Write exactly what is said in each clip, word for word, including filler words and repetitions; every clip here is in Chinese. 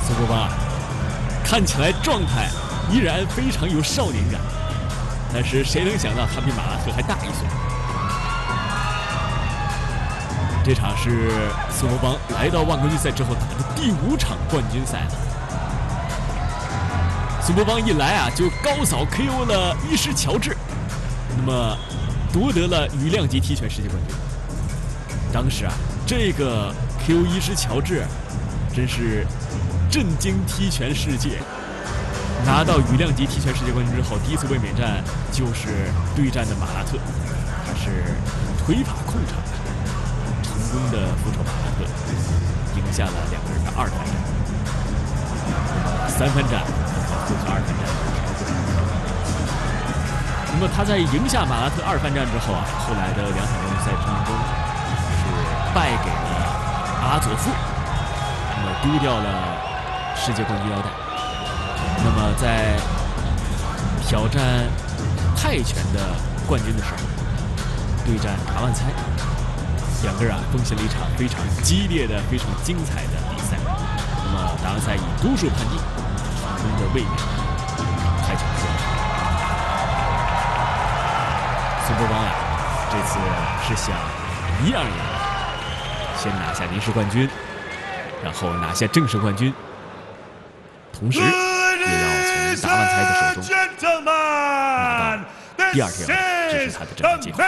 苏博邦啊，看起来状态依然非常有少年感，但是谁能想到他比马拉特还大一岁？这场是苏博邦来到万国军赛之后打的第五场冠军赛了。苏博邦一来啊，就高扫 K O 了伊什乔治，那么夺得了羽量级踢拳世界冠军。当时啊，这个 K O 伊什乔治真是震惊踢拳世界。拿到羽量级踢拳世界冠军之后，第一次卫冕战就是对战的马拉特，他是腿法控场，成功的复仇马拉特，赢下了两个人的二番战。三番战和复合二番战。那么他在赢下马拉特二番战之后啊，后来的两场冠军赛当中是败给了阿佐夫，那么丢掉了世界冠军腰带。那么在挑战泰拳的冠军的时候，对战达万猜，两个人啊奉献了一场非常激烈的、非常精彩的比赛。那么达万猜以多数判定成功的卫冕泰拳冠军。苏博邦呀，这次是想一样一样，先拿下临时冠军，然后拿下正式冠军，同时。也要从达万猜的手中拿到第二条，这是他的正式计划。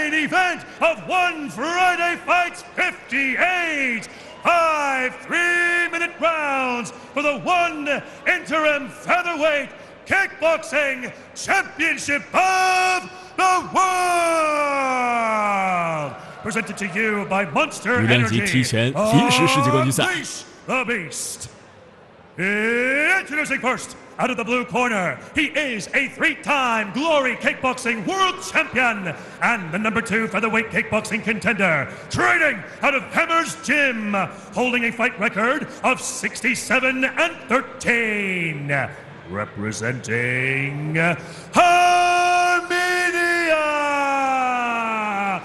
Five three-minute rounds for the one interim featherweight kickboxing championship of the world. Presented to you by Monster 羽量级踢拳临时世界冠军赛。 The Beast. Introducing first, out of the blue corner, he is a three-time Glory Kickboxing World Champion and the number two featherweight kickboxing contender, training out of Hammer's Gym, holding a fight record of sixty-seven and thirteen. Representing Armenia,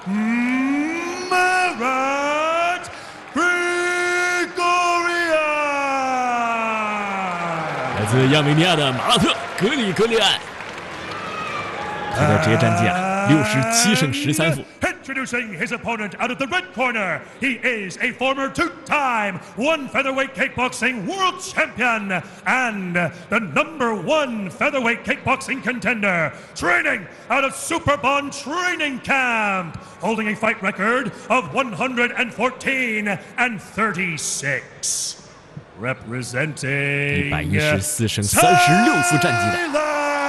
Marat Grigorian. 来自亚美尼亚的马拉特·格里格利安，他的职业战绩啊，六十七胜十三负。 Introducing his opponent out of the red corner, he is a former two-time one featherweight kickboxing world champion and the number one featherweight kickboxing contender, training out of Superbond Training Camp, holding a fight record of one hundred fourteen and thirty-six. Representing 一百一十四胜三十六负战绩的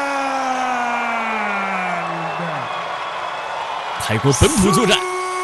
泰国本土作战。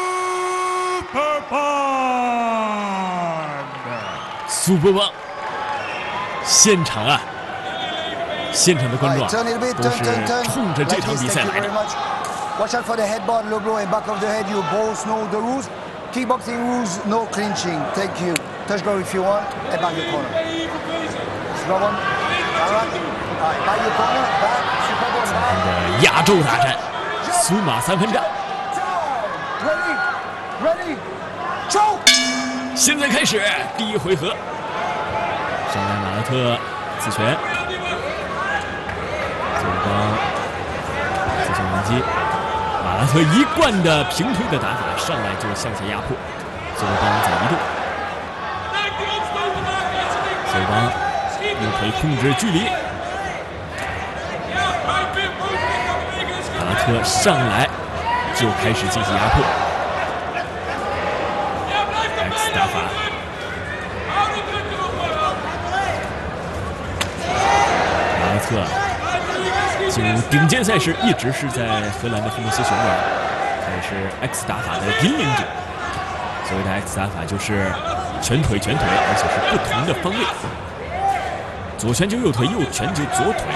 苏博邦，现场啊，现场的观众啊，都是冲着这场比赛来的。 Watch out for the headbutt, low blow, and back of the head. You both know the rules. Kickboxing rules, no clinching. Thank you. Touch ground if you want, and back your corner. Super one. Alright. Alright, back your corner, back, super one, back. 的亚洲大战，苏马三分战。 Ready, ready, choke. 现在开始第一回合，上来马拉特刺拳，苏博邦自从还击。马拉特一贯的平推的打法，上来就向下压迫，苏博邦在移动，苏博邦用腿控制距离，马拉特上来就开始进行压迫 ，X 打法，马拉特。进入顶尖赛事一直是在荷兰的福姆斯雄人，他也是 X 打法的引领者。所谓的 X 打法就是拳腿拳腿，而且是不同的方位，左拳就右腿，右拳就左腿。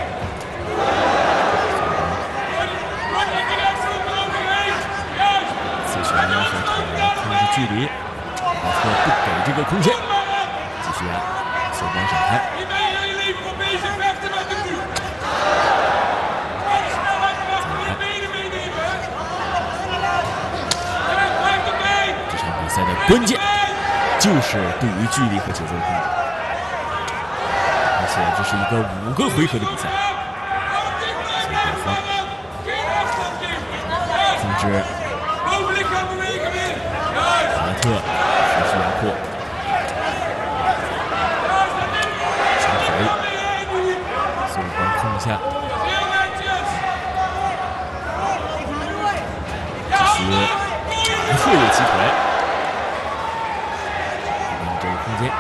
刺拳和腿控制距离，马特不给这个空间，继续啊，手光闪开。关键就是对于距离和节奏的控制。 且这是一个五个回合的比赛。所以对方控制马拉特持续压迫，长腿，苏富邦控下，继续马拉特有击腿，利用这个空间。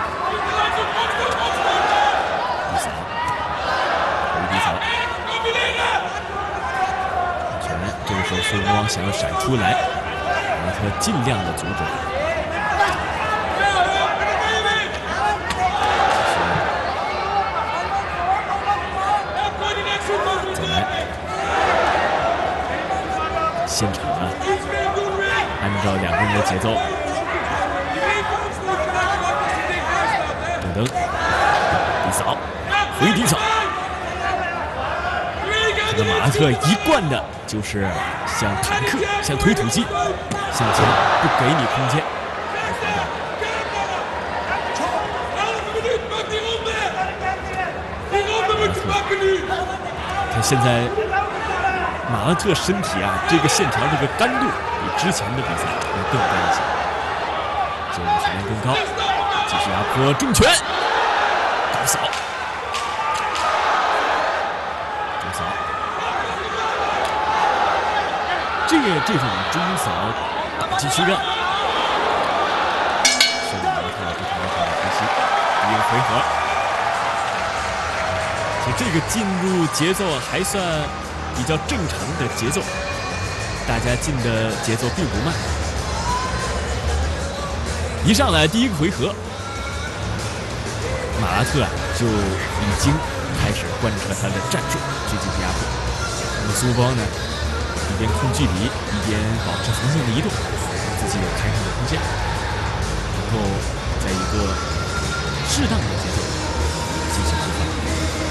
低扫，回低扫，拳，这个时候苏富邦想要闪出来，马拉特尽量的阻止。现场啊，按照两个人的节奏，等等，低扫，回低扫。这个马拉特一贯的就是像坦克，像推土机，向前不给你空间。看现在。马拉特身体啊，这个线条、这个干度比之前的比赛要更干一些，这个水平更高，继续压迫重拳，高扫，中扫，这个这种中扫打击躯干，是马拉特不同的很熟悉。第一个回合，其实这个进入节奏还算比较正常的节奏，大家进的节奏并不慢。一上来第一个回合，马拉特啊就已经开始贯彻他的战术去进行压迫。那么苏富邦呢，一边控距离，一边保持横向的移动，让自己有开放的空间，能够在一个适当的节奏进行突破。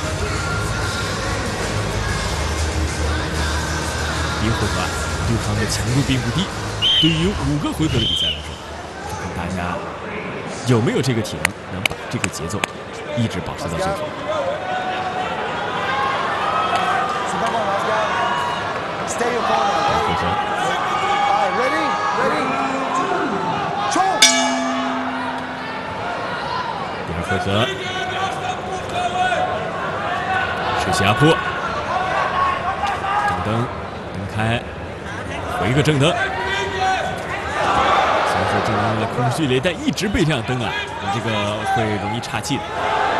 第一回合啊，对方的强度并不低。对于五个回合的比赛来说，看大家有没有这个体能，能把这个节奏一直保持到最后。回合，第二回合，持续压迫，等等。开，回一个正蹬，虽然说正蹬的空距离，但一直被这样蹬啊，你这个会容易岔气的。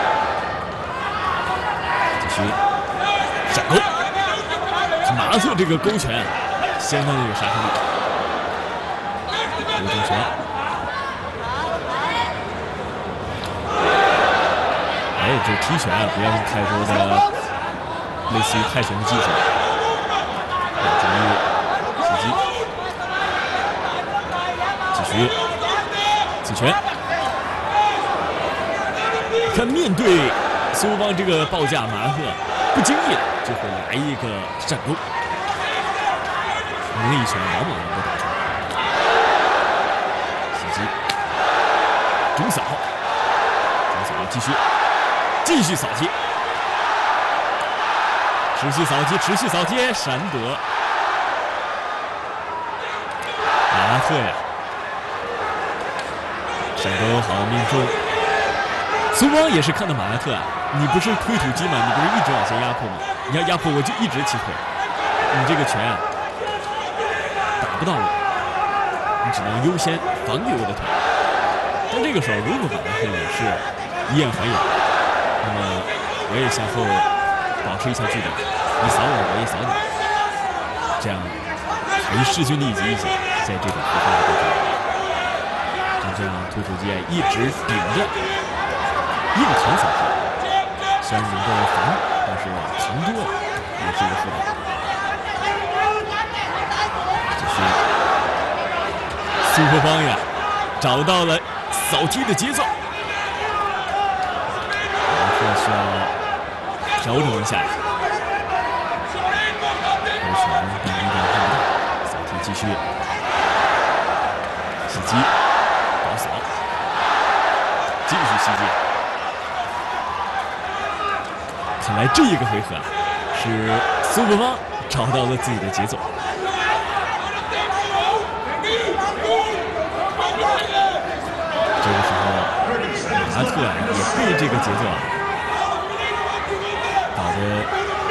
继续闪勾，马拉特这个勾拳啊，相当的有杀伤力。回正拳，哎，这踢拳啊，不要用太多的类似于泰拳的技术。袭击，继续刺拳。看面对苏富邦这个报价，马拉特不经意的就会来一个闪勾，那一拳往往能够打出。袭击，中扫，中扫继续，继续扫击，持续扫击，持续扫击，闪躲。马拉特呀，闪勾好命中。苏邦也是看到马拉特啊，你不是推土机吗？你不是一直往前压迫吗？你要压迫我就一直起腿，你这个拳啊打不到我，你只能优先防御我的腿。但这个时候，如果马拉特也是以眼还眼，那么我也向后保持一下距离，你扫我，我也扫你，这样还势均力敌一些。在这种互换的过程中，就这样推土机一直顶着硬扛扫击，虽然能够防，但是扛多了也是一个负担。继续，苏富邦呀，找到了扫踢的节奏，马拉特需要调整一下，回旋比力量更大，扫踢继续。袭击，高扫，继续袭击， 看来这一个回合啊，是苏伯邦找到了自己的节奏。这个时候，马特啊也被这个节奏啊搞得